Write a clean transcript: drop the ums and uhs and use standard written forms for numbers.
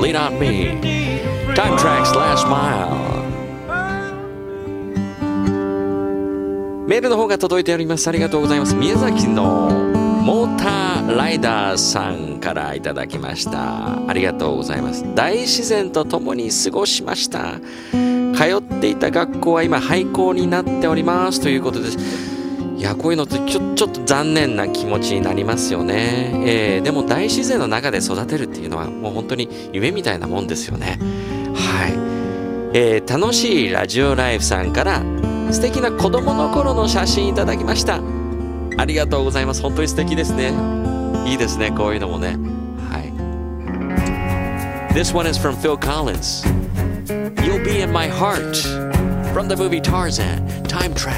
Lean on Me Time Tracks Last Mile。メールの方が届いております。ありがとうございます。宮崎のモーターライダーさんからいただきました。ありがとうございます。大自然と共に過ごしました。通っていた学校は今廃校になっておりますということです。いや、こういうのってちょっと残念な気持ちになりますよね。でも大自然の中で育てるっていうのはもう本当に夢みたいなもんですよね。はい。楽しいラジオライフさんから素敵な子供の頃の写真いただきました。ありがとうございます。本当に素敵ですね。いいですね、こういうのもね。はい。This one is from Phil Collins. You'll be in my heart from the movie Tarzan. Time travel.